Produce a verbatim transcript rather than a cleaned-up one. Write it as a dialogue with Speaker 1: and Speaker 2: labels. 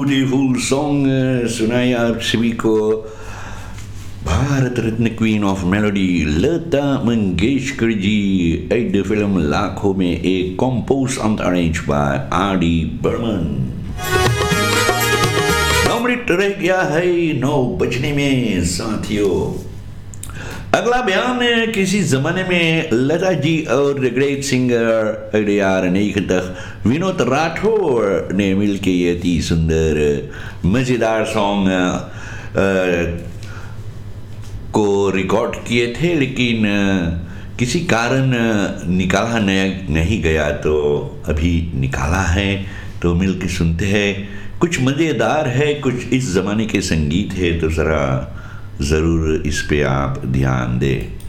Speaker 1: Beautiful song सुनाया आप सभी को Bharat Ratna queen of melody Lata Mangeshkar ji at the film लाखों में एक compose and arrange by R D Burman. Now minute रह गया है नौ बजने में साथियों। अगला बयान किसी जमाने में लता जी और द ग्रेट सिंगर अड़ियार तक विनोद राठौर ने मिलके ये अति सुंदर मजेदार सॉन्ग को रिकॉर्ड किए थे, लेकिन किसी कारण निकाला नहीं गया, तो अभी निकाला है तो मिलके सुनते हैं। कुछ मज़ेदार है, कुछ इस ज़माने के संगीत है, तो ज़रा ज़रूर इस पे आप ध्यान दें।